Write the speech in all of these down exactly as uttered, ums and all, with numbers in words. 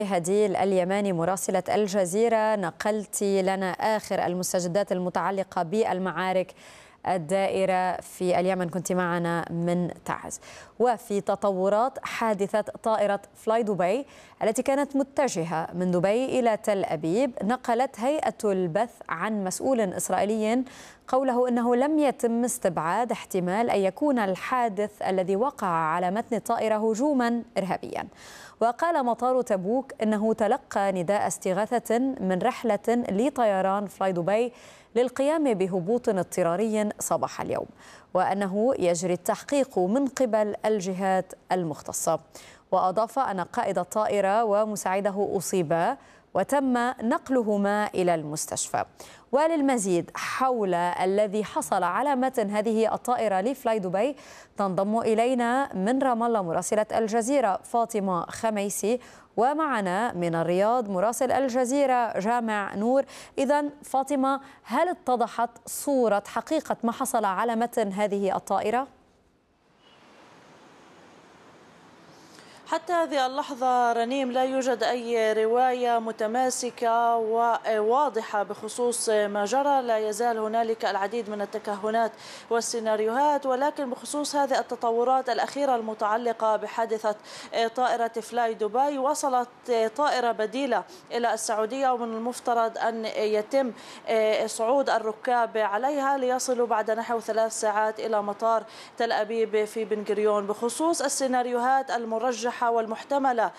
هديل اليماني مراسلة الجزيرة، نقلت لنا آخر المستجدات المتعلقة بالمعارك الدائرة في اليمن. كنت معنا من تعز. وفي تطورات حادثة طائرة فلاي دبي التي كانت متجهة من دبي إلى تل أبيب، نقلت هيئة البث عن مسؤول إسرائيلي قوله إنه لم يتم استبعاد احتمال أن يكون الحادث الذي وقع على متن الطائرة هجوما إرهابيا. وقال مطار تبوك إنه تلقى نداء استغاثة من رحلة لطيران فلاي دبي للقيام بهبوط اضطراري صباح اليوم، وأنه يجري التحقيق من قبل الجهات المختصة. وأضاف أن قائد الطائرة ومساعده أصيبا وتم نقلهما إلى المستشفى. وللمزيد حول الذي حصل على متن هذه الطائرة لفلاي دبي تنضم إلينا من رام الله مراسلة الجزيرة فاطمة خميسي، ومعنا من الرياض مراسل الجزيرة جامع نور. إذن فاطمة، هل اتضحت صورة حقيقة ما حصل على متن هذه الطائرة؟ حتى هذه اللحظة رنيم لا يوجد أي رواية متماسكة وواضحة بخصوص ما جرى. لا يزال هنالك العديد من التكهنات والسيناريوهات، ولكن بخصوص هذه التطورات الأخيرة المتعلقة بحادثة طائرة فلاي دبي، وصلت طائرة بديلة إلى السعودية ومن المفترض أن يتم صعود الركاب عليها ليصلوا بعد نحو ثلاث ساعات إلى مطار تل أبيب في بن غوريون. بخصوص السيناريوهات المرجحة والمحتملة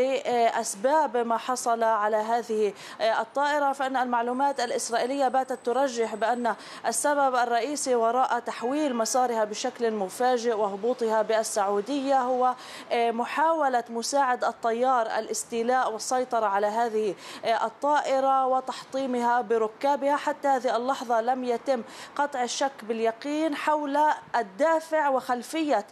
لأسباب ما حصل على هذه الطائرة، فإن المعلومات الإسرائيلية باتت ترجح بأن السبب الرئيسي وراء تحويل مسارها بشكل مفاجئ وهبوطها بالسعودية هو محاولة مساعد الطيار الاستيلاء والسيطرة على هذه الطائرة وتحطيمها بركابها. حتى هذه اللحظة لم يتم قطع الشك باليقين حول الدافع وخلفية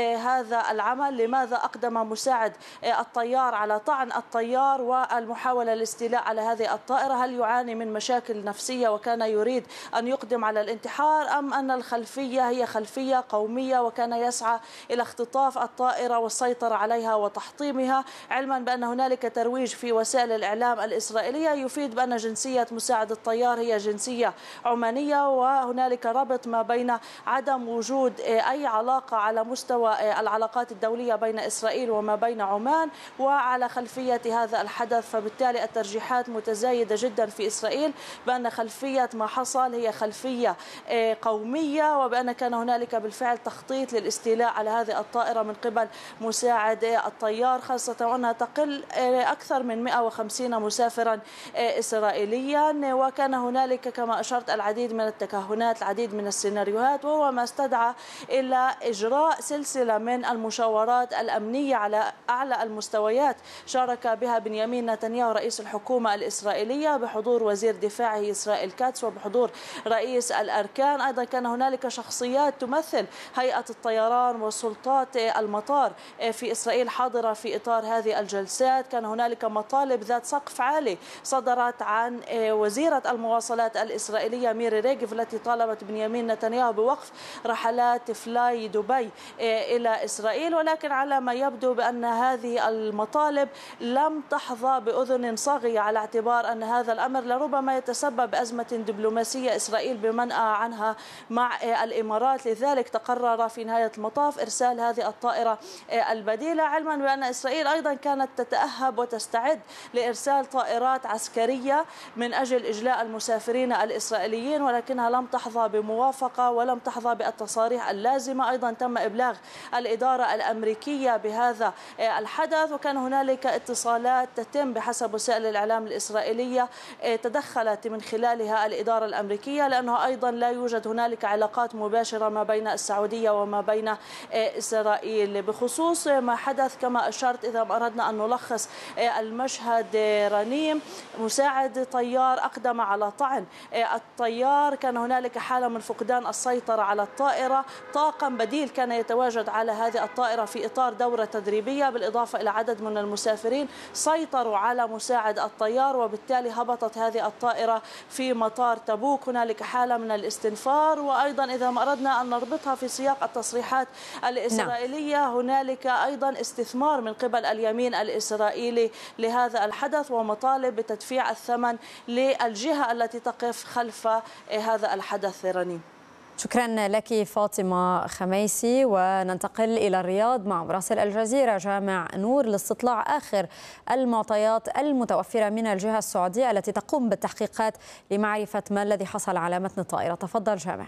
هذا العمل. لماذا أقدم مساعد الطيار على طعن الطيار والمحاولة الاستيلاء على هذه الطائرة؟ هل يعاني من مشاكل نفسية وكان يريد أن يقدم على الانتحار، أم أن الخلفية هي خلفية قومية وكان يسعى إلى اختطاف الطائرة والسيطرة عليها وتحطيمها، علما بأن هنالك ترويج في وسائل الإعلام الإسرائيلية يفيد بأن جنسية مساعد الطيار هي جنسية عمانية، وهنالك ربط ما بين عدم وجود أي علاقة على مستوى العلاقات الدولية بين إسرائيل وما بين عمان وعلى خلفية هذا الحدث. فبالتالي الترجيحات متزايدة جدا في إسرائيل بأن خلفية ما حصل هي خلفية قومية، وبأن كان هنالك بالفعل تخطيط للاستيلاء على هذه الطائرة من قبل مساعد الطيار، خاصة وأنها تقل أكثر من مئة وخمسين مسافرا إسرائيليا. وكان هنالك كما أشرت العديد من التكهنات، العديد من السيناريوهات، وهو ما استدعى إلى إجراء سلسلة من المشاورات الأمنية على أعلى المستويات شارك بها بنيامين نتنياهو رئيس الحكومة الإسرائيلية بحضور وزير دفاعه إسرائيل كاتس وبحضور رئيس الأركان. أيضا كان هنالك شخصيات تمثل هيئة الطيران وسلطات المطار في إسرائيل حاضرة في إطار هذه الجلسات. كان هنالك مطالب ذات سقف عالي صدرت عن وزيرة المواصلات الإسرائيلية ميري ريغف التي طالبت بنيامين نتنياهو بوقف رحلات فلاي دبي إلى إسرائيل، ولكن على ما يبدو بأن هذه المطالب لم تحظى بأذن صاغية، على اعتبار أن هذا الأمر لربما يتسبب بأزمة دبلوماسية إسرائيل بمنأى عنها مع الإمارات. لذلك تقرر في نهاية المطاف إرسال هذه الطائرة البديلة، علما بأن إسرائيل أيضا كانت تتأهب وتستعد لإرسال طائرات عسكرية من أجل إجلاء المسافرين الإسرائيليين، ولكنها لم تحظى بموافقة ولم تحظى بالتصاريح اللازمة. أيضا تم إبلاغ الإدارة الأمريكية بهذا الحدث، وكان هنالك اتصالات تتم بحسب وسائل الإعلام الإسرائيلية تدخلت من خلالها الإدارة الأمريكية، لأنه أيضا لا يوجد هنالك علاقات مباشرة ما بين السعودية وما بين إسرائيل. بخصوص ما حدث كما أشرت، إذا أردنا أن نلخص المشهد رنيم، مساعد طيار أقدم على طعن الطيار، كان هنالك حالة من فقدان السيطرة على الطائرة، طاقم بديل كان يتواجد على هذه الطائرة في إطار دورة تدريبية الليبية، بالإضافة إلى عدد من المسافرين سيطروا على مساعد الطيار، وبالتالي هبطت هذه الطائرة في مطار تبوك. هنالك حالة من الاستنفار. وأيضا إذا ما أردنا أن نربطها في سياق التصريحات الإسرائيلية، نعم. هنالك أيضا استثمار من قبل اليمين الإسرائيلي لهذا الحدث، ومطالب بتدفيع الثمن للجهة التي تقف خلف هذا الحدث. رنيم، شكرا لك فاطمة خميسي. وننتقل إلى الرياض مع مراسل الجزيرة جامع نور لاستطلاع آخر المعطيات المتوفرة من الجهة السعودية التي تقوم بالتحقيقات لمعرفة ما الذي حصل على متن الطائرة. تفضل جامع.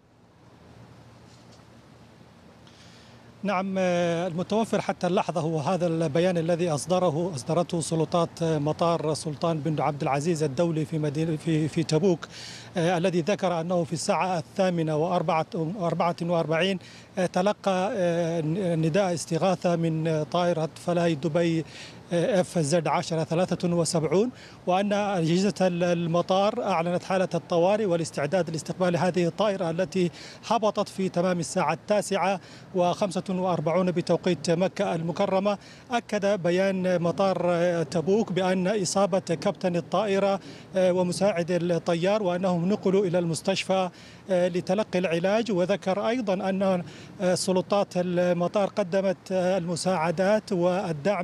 نعم، المتوفر حتى اللحظة هو هذا البيان الذي أصدره أصدرته سلطات مطار سلطان بن عبد العزيز الدولي في مدينة في في تبوك، آه الذي ذكر أنه في الساعة الثامنة وأربعة وأربعة وأربعين آه تلقى آه نداء استغاثة من طائرة فلاي دبي اف زد عشرة ثلاثة وسبعين، وأن أجهزة المطار أعلنت حالة الطوارئ والاستعداد لاستقبال هذه الطائرة التي هبطت في تمام الساعة التاسعة وخمسة وأربعين بتوقيت مكة المكرمة. أكد بيان مطار تبوك بأن إصابة كابتن الطائرة ومساعد الطيار وأنهم نقلوا إلى المستشفى لتلقي العلاج. وذكر أيضا أن سلطات المطار قدمت المساعدات والدعم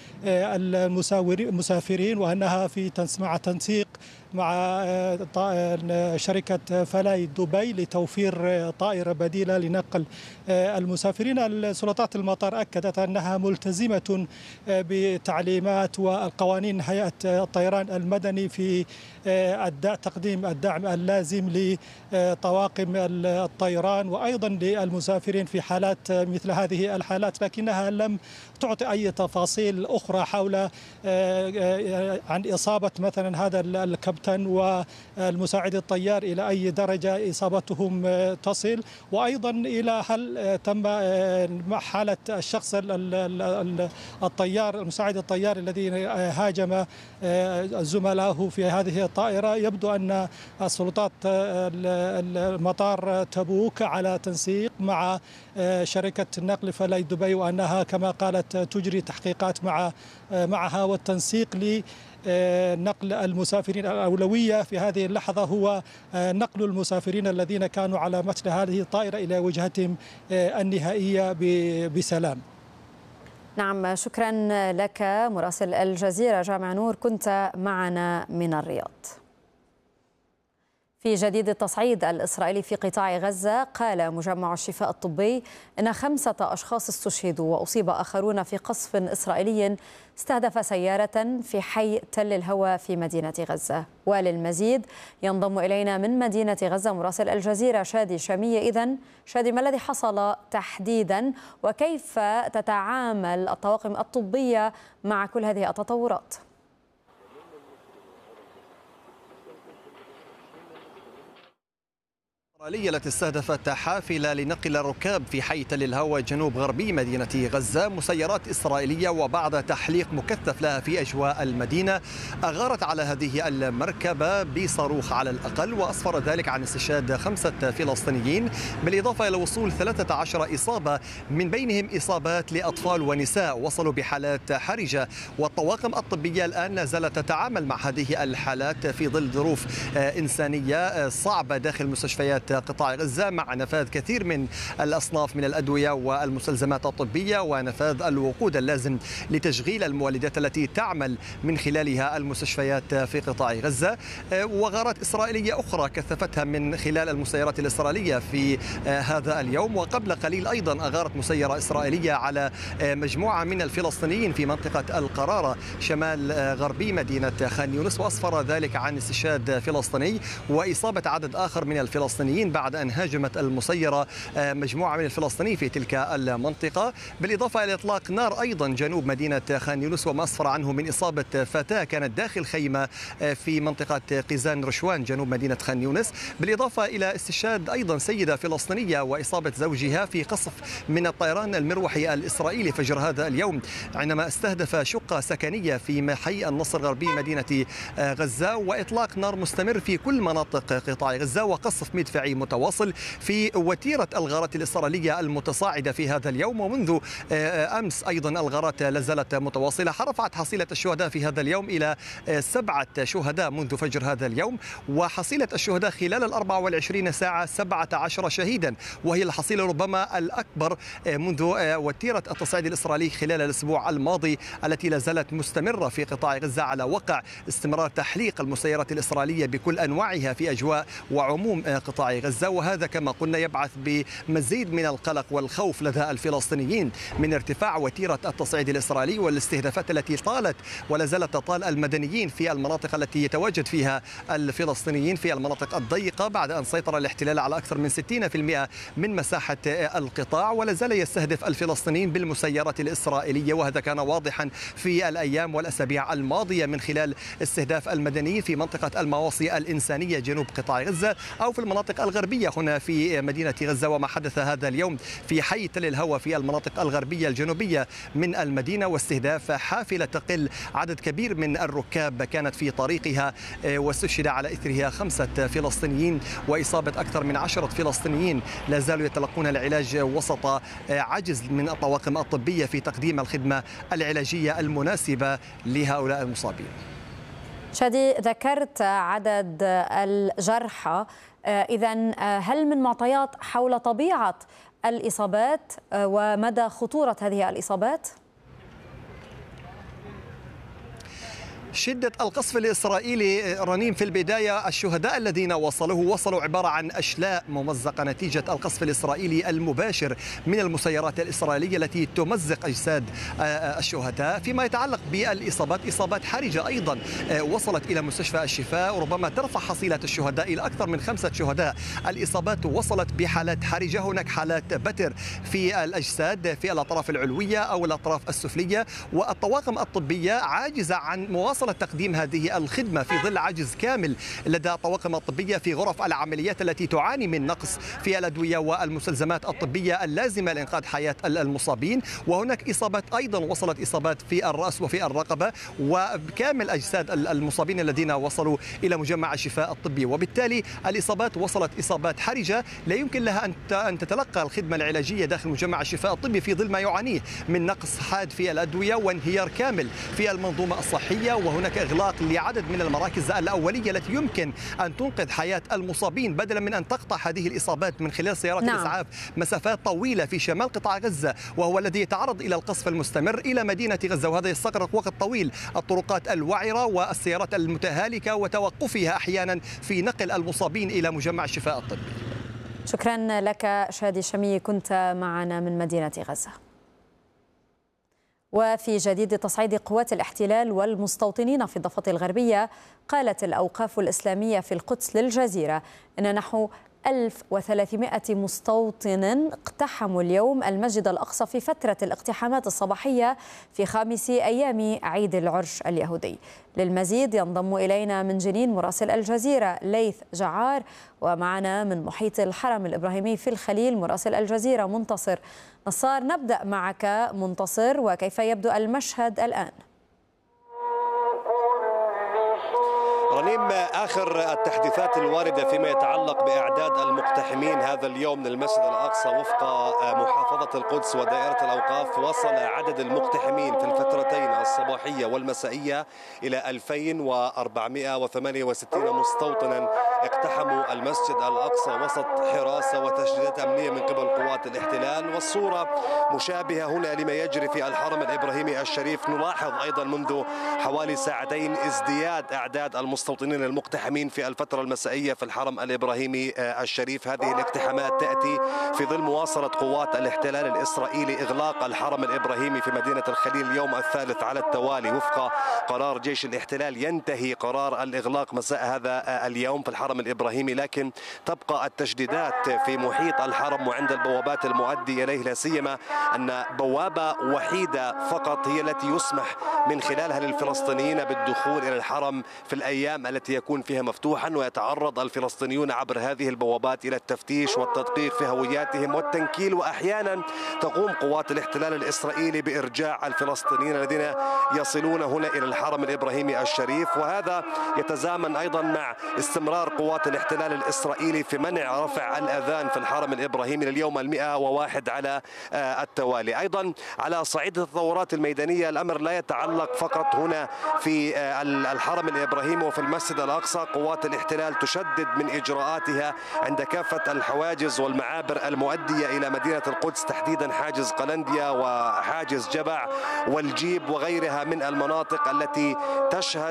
للمسافرين، وأنها في مع تنسيق مع شركة فلاي دبي لتوفير طائرة بديلة لنقل المسافرين. السلطات المطار أكدت أنها ملتزمة بتعليمات والقوانين هيئة الطيران المدني في تقديم الدعم اللازم لطواقم الطيران وأيضا للمسافرين في حالات مثل هذه الحالات، لكنها لم تعطي أي تفاصيل أخرى حول عن إصابة مثلا هذا الكابتن والمساعد الطيار إلى أي درجة إصابتهم تصل، وأيضا إلى هل تم حالة الشخص الطيار المساعد الطيار الذي هاجم زملائه في هذه الطائرة. يبدو أن السلطات المطار تبوك على تنسيق مع شركة نقل فلاي دبي، وأنها كما قالت تجري تحقيقات مع معها والتنسيق لنقل المسافرين. الأولوية في هذه اللحظة هو نقل المسافرين الذين كانوا على متن هذه الطائرة إلى وجهتهم النهائية بسلام. نعم، شكرا لك مراسل الجزيرة جامع نور، كنت معنا من الرياض. في جديد التصعيد الإسرائيلي في قطاع غزة، قال مجمع الشفاء الطبي إن خمسة أشخاص استشهدوا وأصيب آخرون في قصف إسرائيلي استهدف سيارة في حي تل الهوى في مدينة غزة. وللمزيد ينضم إلينا من مدينة غزة مراسل الجزيرة شادي شامية. إذن شادي، ما الذي حصل تحديدا وكيف تتعامل الطواقم الطبية مع كل هذه التطورات؟ الإسرائيلية التي استهدفت حافلة لنقل الركاب في حي تل الهوى جنوب غربي مدينة غزة. مسيرات إسرائيلية وبعد تحليق مكثف لها في أجواء المدينة أغارت على هذه المركبة بصاروخ على الأقل، وأسفر ذلك عن استشهاد خمسة فلسطينيين بالإضافة إلى وصول ثلاثة عشر إصابة، من بينهم إصابات لأطفال ونساء وصلوا بحالات حرجة. والطواقم الطبية الآن لا زالت تتعامل مع هذه الحالات في ظل ظروف إنسانية صعبة داخل مستشفيات قطاع غزة، مع نفاذ كثير من الأصناف من الأدوية والمستلزمات الطبية ونفاذ الوقود اللازم لتشغيل المولدات التي تعمل من خلالها المستشفيات في قطاع غزة. وغارات إسرائيلية أخرى كثفتها من خلال المسيرات الإسرائيلية في هذا اليوم. وقبل قليل أيضا أغارت مسيرة إسرائيلية على مجموعة من الفلسطينيين في منطقة القرارة شمال غربي مدينة خان يونس، وأسفر ذلك عن استشهاد فلسطيني وإصابة عدد آخر من الفلسطينيين بعد أن هاجمت المسيرة مجموعة من الفلسطينيين في تلك المنطقة، بالإضافة إلى إطلاق نار أيضا جنوب مدينة خان يونس، وما أسفر عنه من إصابة فتاة كانت داخل خيمة في منطقة قيزان رشوان جنوب مدينة خان يونس، بالإضافة إلى استشهاد أيضا سيدة فلسطينية وإصابة زوجها في قصف من الطيران المروحي الإسرائيلي فجر هذا اليوم عندما استهدف شقة سكنية في حي النصر غربي مدينة غزة. وإطلاق نار مستمر في كل مناطق قطاع غزة وقصف مدفعي إسبوعي متواصل في وتيرة الغارات الإسرائيلية المتصاعدة في هذا اليوم. ومنذ أمس أيضا الغارات لازالت متواصلة، رفعت حصيلة الشهداء في هذا اليوم إلى سبعة شهداء منذ فجر هذا اليوم، وحصيلة الشهداء خلال الأربع والعشرين ساعة سبعة عشر شهيدا، وهي الحصيلة ربما الأكبر منذ وتيرة التصعيد الإسرائيلي خلال الأسبوع الماضي التي لا زالت مستمرة في قطاع غزة على وقع استمرار تحليق المسيرات الإسرائيلية بكل أنواعها في أجواء وعموم قطاع غزة. وهذا كما قلنا يبعث بمزيد من القلق والخوف لدى الفلسطينيين من ارتفاع وتيرة التصعيد الإسرائيلي والاستهدافات التي طالت ولا زالت تطال المدنيين في المناطق التي يتواجد فيها الفلسطينيين في المناطق الضيقة بعد أن سيطر الاحتلال على أكثر من ستين بالمئة من مساحة القطاع، ولا زال يستهدف الفلسطينيين بالمسيرات الإسرائيلية. وهذا كان واضحا في الأيام والأسابيع الماضية من خلال استهداف المدنيين في منطقة المواصي الإنسانية جنوب قطاع غزة أو في المناطق الغربية هنا في مدينة غزة، وما حدث هذا اليوم في حي تل الهوى في المناطق الغربية الجنوبية من المدينة، واستهداف حافلة تقل عدد كبير من الركاب كانت في طريقها، واستشهد على إثرها خمسة فلسطينيين وإصابة أكثر من عشرة فلسطينيين لا زالوا يتلقون العلاج وسط عجز من الطواقم الطبية في تقديم الخدمة العلاجية المناسبة لهؤلاء المصابين. شادي، ذكرت عدد الجرحى، إذا هل من معطيات حول طبيعة الإصابات ومدى خطورة هذه الإصابات؟ شدة القصف الإسرائيلي رنيم في البداية، الشهداء الذين وصلوا وصلوا عبارة عن أشلاء ممزقة نتيجة القصف الإسرائيلي المباشر من المسيرات الإسرائيلية التي تمزق أجساد الشهداء. فيما يتعلق بالإصابات، إصابات حرجة أيضا وصلت إلى مستشفى الشفاء وربما ترفع حصيلة الشهداء إلى أكثر من خمسة شهداء. الإصابات وصلت بحالات حرجة، هناك حالات بتر في الأجساد في الأطراف العلوية أو الأطراف السفلية، والطواقم الطبية عاجزة عن مواصلة تقديم هذه الخدمة في ظل عجز كامل لدى الطواقم الطبية في غرف العمليات التي تعاني من نقص في الأدوية والمستلزمات الطبية اللازمة لإنقاذ حياة المصابين. وهناك إصابات أيضا وصلت إصابات في الرأس وفي الرقبة وكامل أجساد المصابين الذين وصلوا إلى مجمع الشفاء الطبي، وبالتالي الإصابات وصلت إصابات حرجة لا يمكن لها أن تتلقى الخدمة العلاجية داخل مجمع الشفاء الطبي في ظل ما يعانيه من نقص حاد في الأدوية وانهيار كامل في المنظومة الصحية. وهناك إغلاق لعدد من المراكز الأولية التي يمكن أن تنقذ حياة المصابين بدلا من أن تقطع هذه الإصابات من خلال سيارات نعم. الإسعاف مسافات طويلة في شمال قطاع غزة، وهو الذي يتعرض إلى القصف المستمر إلى مدينة غزة، وهذا يستغرق وقت طويل. الطرقات الوعرة والسيارات المتهالكة وتوقفها أحيانا في نقل المصابين إلى مجمع الشفاء الطبي. شكرا لك شادي شمي، كنت معنا من مدينة غزة. وفي جديد تصعيد قوات الاحتلال والمستوطنين في الضفة الغربية، قالت الأوقاف الإسلامية في القدس للجزيرة أن نحو ألف وثلاثمائة مستوطن اقتحموا اليوم المسجد الأقصى في فترة الاقتحامات الصباحية في خامس أيام عيد العرش اليهودي. للمزيد ينضم إلينا من جنين مراسل الجزيرة ليث جعار، ومعنا من محيط الحرم الإبراهيمي في الخليل مراسل الجزيرة منتصر نصار. نبدأ معك منتصر، وكيف يبدو المشهد الآن؟ رنيم، آخر التحديثات الواردة فيما يتعلق بإعداد المقتحمين هذا اليوم للمسجد الأقصى وفق محافظة القدس ودائرة الأوقاف، وصل عدد المقتحمين في الفترتين الصباحية والمسائية إلى ألفين وأربعمائة وثمانية وستين مستوطنا اقتحموا المسجد الأقصى وسط حراسة وتشديدات أمنية من قبل قوات الاحتلال. والصورة مشابهة هنا لما يجري في الحرم الإبراهيمي الشريف. نلاحظ أيضا منذ حوالي ساعتين ازدياد أعداد المستوطنين المستوطنين المقتحمين في الفترة المسائية في الحرم الإبراهيمي الشريف. هذه الاقتحامات تأتي في ظل مواصلة قوات الاحتلال الإسرائيلي إغلاق الحرم الإبراهيمي في مدينة الخليل اليوم الثالث على التوالي. وفق قرار جيش الاحتلال ينتهي قرار الإغلاق مساء هذا اليوم في الحرم الإبراهيمي، لكن تبقى التشديدات في محيط الحرم وعند البوابات المؤدية إليه، لا سيما أن بوابة وحيدة فقط هي التي يسمح من خلالها للفلسطينيين بالدخول إلى الحرم في الأيام التي يكون فيها مفتوحا، ويتعرض الفلسطينيون عبر هذه البوابات إلى التفتيش والتدقيق في هوياتهم والتنكيل. وأحيانا تقوم قوات الاحتلال الإسرائيلي بإرجاع الفلسطينيين الذين يصلون هنا إلى الحرم الإبراهيمي الشريف، وهذا يتزامن أيضا مع استمرار قوات الاحتلال الإسرائيلي في منع رفع الأذان في الحرم الإبراهيمي لليوم المئة وواحد على التوالي. أيضا على صعيد التطورات الميدانية الأمر لا يتعلق فقط هنا في الحرم الإبراهيمي وفي المسجد الأقصى. قوات الاحتلال تشدد من إجراءاتها عند كافة الحواجز والمعابر المؤدية إلى مدينة القدس، تحديدا حاجز قلنديا وحاجز جبع والجيب وغيرها من المناطق التي تشهد